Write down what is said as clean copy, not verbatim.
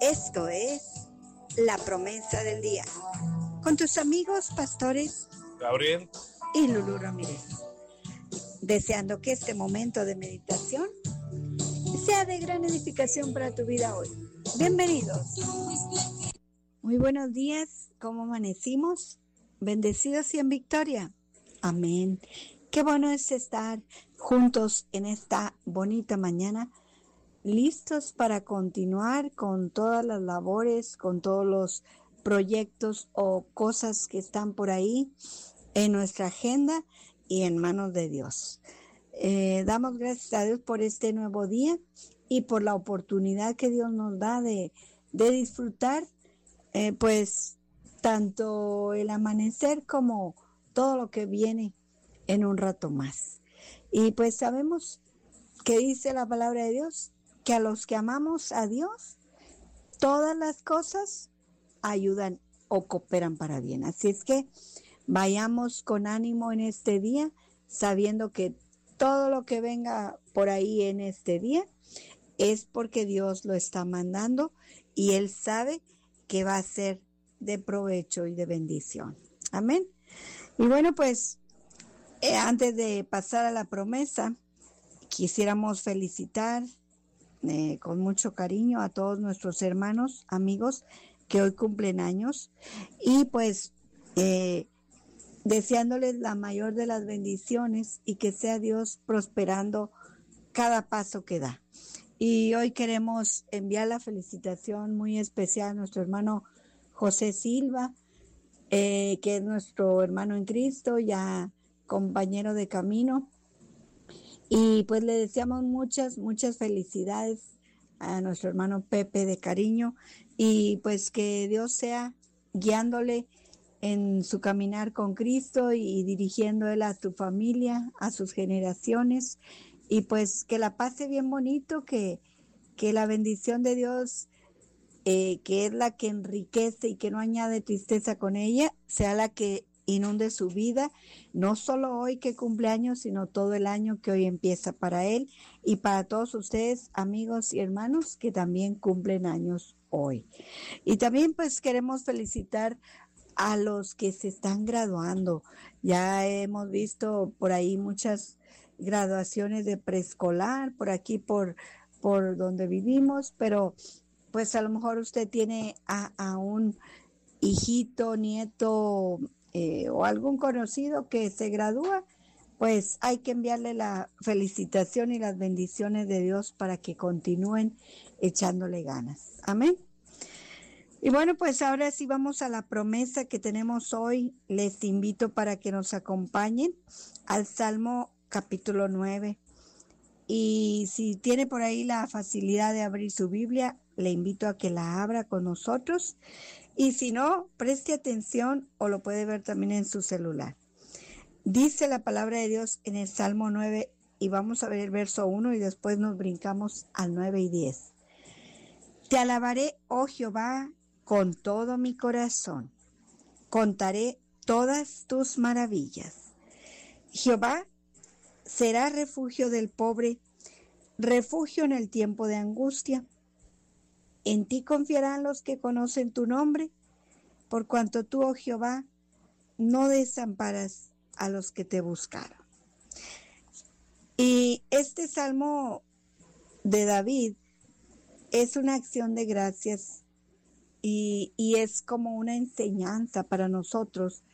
Esto es La Promesa del Día, con tus amigos pastores Gabriel y Lulú Ramírez, deseando que este momento de meditación sea de gran edificación para tu vida hoy. Bienvenidos. Muy buenos días, ¿cómo amanecimos? Bendecidos y en victoria. Amén. Qué bueno es estar juntos en esta bonita mañana, listos para continuar con todas las labores, con todos los proyectos o cosas que están por ahí en nuestra agenda y en manos de Dios. Damos gracias a Dios por este nuevo día y por la oportunidad que Dios nos da de disfrutar pues tanto el amanecer como todo lo que viene en un rato más. Y pues sabemos que dice la palabra de Dios que a los que amamos a Dios, todas las cosas ayudan o cooperan para bien. Así es que vayamos con ánimo en este día, sabiendo que todo lo que venga por ahí en este día es porque Dios lo está mandando y Él sabe que va a ser de provecho y de bendición. Amén. Y bueno, pues antes de pasar a la promesa, quisiéramos felicitar con mucho cariño a todos nuestros hermanos, amigos que hoy cumplen años y pues deseándoles la mayor de las bendiciones y que sea Dios prosperando cada paso que da. Y hoy queremos enviar la felicitación muy especial a nuestro hermano José Silva, que es nuestro hermano en Cristo, ya compañero de camino. Y pues le deseamos muchas felicidades a nuestro hermano Pepe de cariño y pues que Dios sea guiándole en su caminar con Cristo y dirigiendo él a su familia, a sus generaciones y pues que la pase bien bonito, que la bendición de Dios, que es la que enriquece y que no añade tristeza con ella, sea la que inunde su vida, no solo hoy que cumple años, sino todo el año que hoy empieza para él y para todos ustedes, amigos y hermanos, que también cumplen años hoy. Y también pues queremos felicitar a los que se están graduando. Ya hemos visto por ahí muchas graduaciones de preescolar, por aquí, por donde vivimos, pero pues a lo mejor usted tiene a un hijito, nieto o algún conocido que se gradúa, pues hay que enviarle la felicitación y las bendiciones de Dios para que continúen echándole ganas. Amén. Y bueno, pues ahora sí vamos a la promesa que tenemos hoy. Les invito para que nos acompañen al Salmo capítulo 9. Y si tiene por ahí la facilidad de abrir su Biblia, le invito a que la abra con nosotros. Y si no, preste atención o lo puede ver también en su celular. Dice la palabra de Dios en el Salmo 9 y vamos a ver el verso 1 y después nos brincamos al 9 y 10. Te alabaré, oh Jehová, con todo mi corazón. Contaré todas tus maravillas. Jehová será refugio del pobre, refugio en el tiempo de angustia. En ti confiarán los que conocen tu nombre, por cuanto tú, oh Jehová, no desamparas a los que te buscaron. Y este salmo de David es una acción de gracias y es como una enseñanza para nosotros